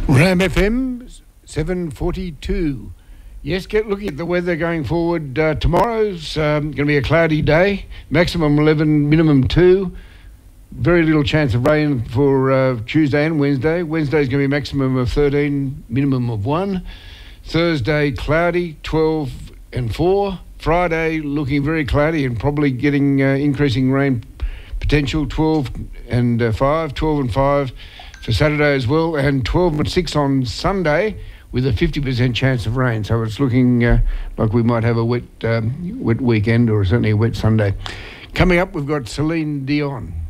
Ram FM 742. Yes, looking at the weather going forward. Tomorrow's going to be a cloudy day. Maximum 11, minimum 2. Very little chance of rain for Tuesday and Wednesday. Wednesday's going to be a maximum of 13, minimum of 1. Thursday, cloudy, 12 and 4. Friday, looking very cloudy and probably getting increasing rain potential, 12 and 5, 12 and 5 for Saturday as well, and 12 and 6 on Sunday with a 50% chance of rain. So it's looking like we might have a wet weekend, or certainly a wet Sunday. Coming up, we've got Celine Dion.